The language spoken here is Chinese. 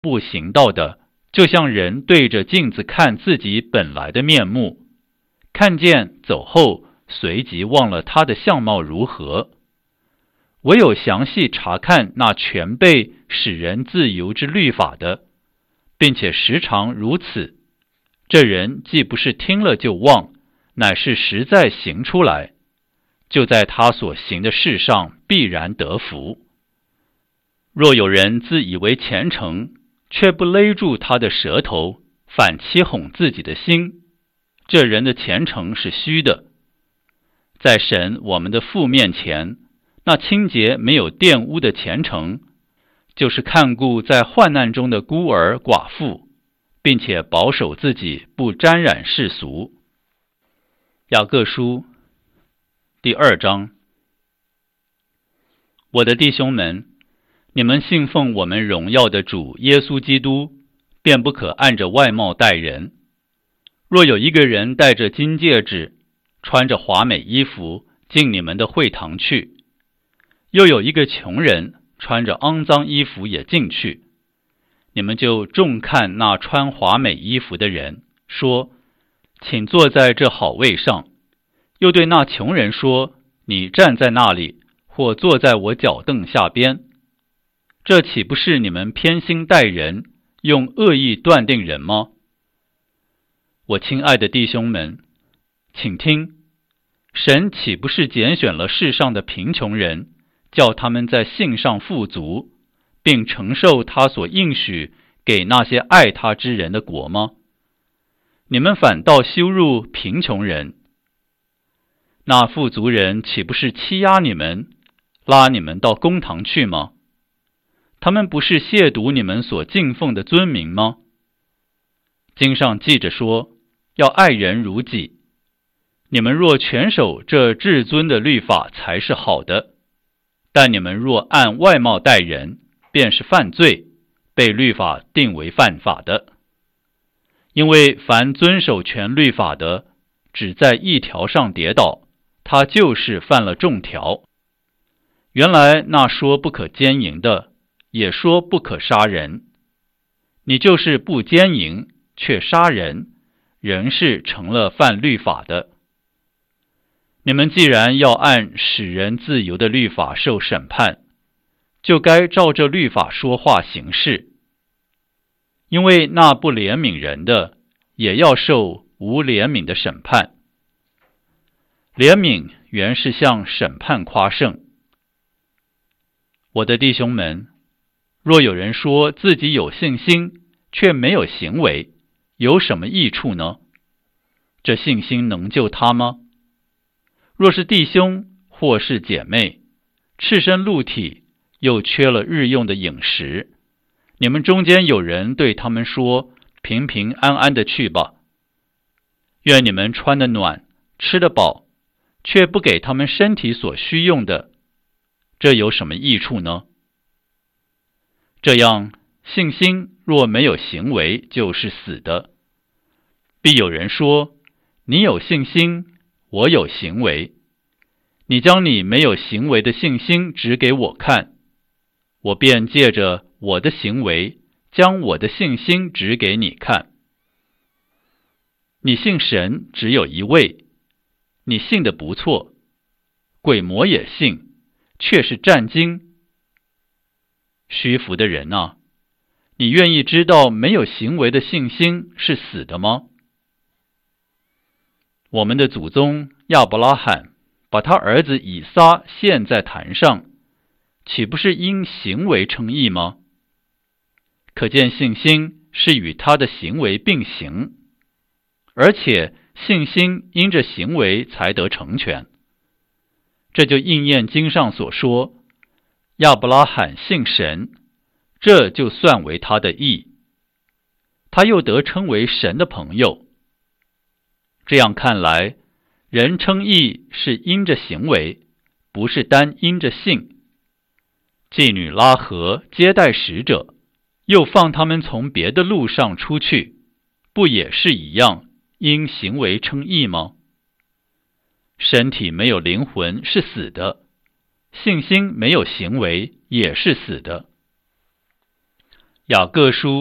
不行道的，就像人对着镜子看自己本来的面目，看见走后，随即忘了他的相貌如何。唯有详细查看那全备使人自由之律法的，并且时常如此，这人既不是听了就忘，乃是实在行出来，就在他所行的事上必然得福。若有人自以为虔诚，却不勒住他的舌头，反欺哄自己的心，这人的虔诚是虚的。在神我们的父面前，那清洁没有玷污的虔诚，就是看顾在患难中的孤儿寡妇，并且保守自己不沾染世俗。雅各书第2章。我的弟兄们，你们信奉我们荣耀的主耶稣基督，便不可按着外貌待人。若有一个人戴着金戒指，穿着华美衣服进你们的会堂去，又有一个穷人穿着肮脏衣服也进去，你们就重看那穿华美衣服的人，说：请坐在这好位上。又对那穷人说：你站在那里，或坐在我脚凳下边。这岂不是你们偏心待人，用恶意断定人吗？我亲爱的弟兄们，请听，神岂不是拣选了世上的贫穷人，叫他们在信上富足，并承受他所应许给那些爱他之人的国吗？你们反倒羞辱贫穷人。那富足人岂不是欺压你们，拉你们到公堂去吗？他们不是亵渎你们所敬奉的尊名吗？经上记着说，要爱人如己。你们若全守这至尊的律法才是好的，但你们若按外貌待人，便是犯罪，被律法定为犯法的。因为凡遵守全律法的，只在一条上跌倒，他就是犯了众条。原来那说不可奸淫的，也说不可杀人。你就是不奸淫，却杀人，仍是成了犯律法的。你们既然要按使人自由的律法受审判，就该照着律法说话行事。因为那不怜悯人的，也要受无怜悯的审判。怜悯原是向审判夸胜。我的弟兄们，若有人说自己有信心，却没有行为，有什么益处呢？这信心能救他吗？若是弟兄或是姐妹，赤身露体，又缺了日用的饮食，你们中间有人对他们说：平平安安的去吧。愿你们穿得暖，吃得饱，却不给他们身体所需用的，这有什么益处呢？这样，信心若没有行为，就是死的。必有人说：你有信心，我有行为。你将你没有行为的信心指给我看，我便借着我的行为，将我的信心指给你看。你信神只有一位，你信得不错，鬼魔也信，却是战惊。虚浮的人啊，你愿意知道没有行为的信心是死的吗？我们的祖宗亚伯拉罕把他儿子以撒献在坛上，岂不是因行为称义吗？可见信心是与他的行为并行，而且信心因着行为才得成全。这就应验经上所说，亚伯拉罕信神，这就算为他的义，他又得称为神的朋友。这样看来，人称义是因着行为，不是单因着信。妓女拉合接待使者，又放他们从别的路上出去，不也是一样，因行为称义吗？身体没有灵魂是死的，信心没有行为也是死的。 雅各书